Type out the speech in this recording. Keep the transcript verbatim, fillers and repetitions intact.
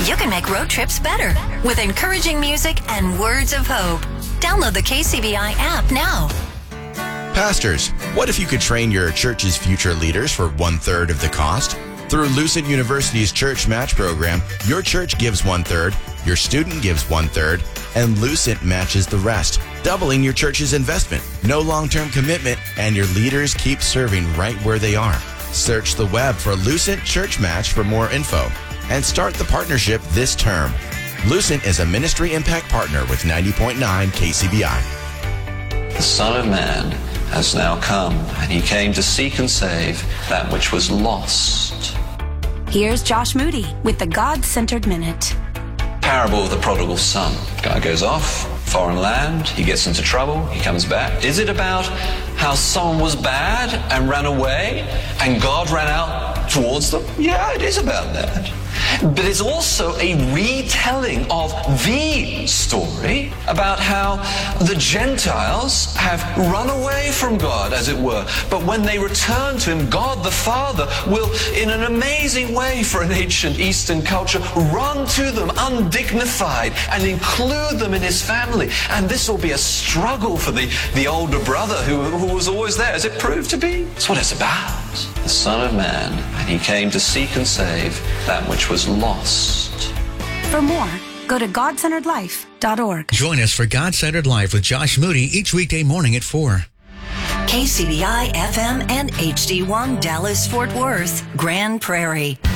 You can make road trips better with encouraging music and words of hope. Download the K C B I app now. Pastors, what if you could train your church's future leaders for one-third of the cost? Through Lucent University's Church Match program, your church gives one-third, your student gives one-third, and Lucent matches the rest, doubling your church's investment. No long-term commitment, and your leaders keep serving right where they are. Search the web for Lucent Church Match for more info and start the partnership this term. Lucent is a ministry impact partner with ninety point nine K C B I. The Son of Man has now come, and he came to seek and save that which was lost. Here's Josh Moody with the God-Centered Minute. Parable of the prodigal son. Guy goes off, foreign land, he gets into trouble, he comes back. Is it about how someone was bad and ran away and God ran out towards them? Yeah, it is about that. But it's also a retelling of the story about how the Gentiles have run away from God, as it were. But when they return to him, God the Father will, in an amazing way for an ancient Eastern culture, run to them undignified and include them in his family. And this will be a struggle for the, the older brother who, who was always there, as it proved to be. That's what it's about. The Son of Man, and he came to seek and save that which was lost. For more, go to God Centered Life dot org. Join us for God-Centered Life with Josh Moody each weekday morning at four. K C B I F M and H D one Dallas Fort Worth, Grand Prairie.